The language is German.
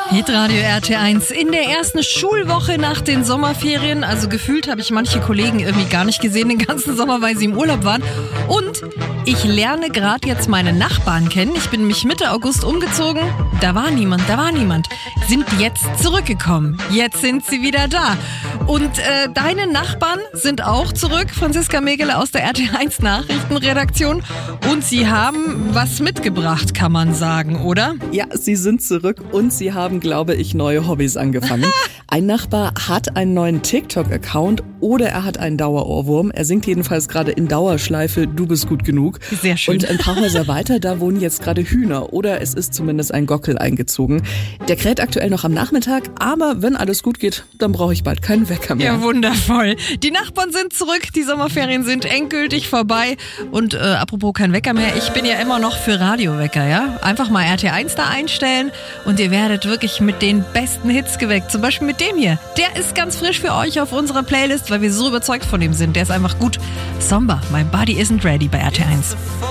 Hitradio RT1 in der ersten Schulwoche nach den Sommerferien. Also gefühlt habe ich manche Kollegen irgendwie gar nicht gesehen den ganzen Sommer, weil sie im Urlaub waren. Und ich lerne gerade jetzt meine Nachbarn kennen. Ich bin mich Mitte August umgezogen. Da war niemand. Sind jetzt zurückgekommen. Jetzt sind sie wieder da. Und deine Nachbarn sind auch zurück. Franziska Megele aus der RT1 Nachrichtenredaktion. Und sie haben was mitgebracht, kann man sagen, oder? Ja, sie sind zurück und sie haben, glaube ich, neue Hobbys angefangen. Ein Nachbar hat einen neuen TikTok-Account oder er hat einen Dauerohrwurm. Er singt jedenfalls gerade in Dauerschleife "Du bist gut genug". Sehr schön. Und ein paar Häuser weiter, da wohnen jetzt gerade Hühner oder es ist zumindest ein Gockel eingezogen. Der kräht aktuell noch am Nachmittag, aber wenn alles gut geht, dann brauche ich bald keinen Wecker mehr. Ja, wundervoll. Die Nachbarn sind zurück, die Sommerferien sind endgültig vorbei. Und apropos kein Wecker mehr, ich bin ja immer noch für Radiowecker, ja? Einfach mal RT1 da einstellen und ihr werdet wirklich mit den besten Hits geweckt. Zum Beispiel mit dem hier. Der ist ganz frisch für euch auf unserer Playlist, weil wir so überzeugt von ihm sind. Der ist einfach gut. Samba, My Body Isn't Ready bei RT1.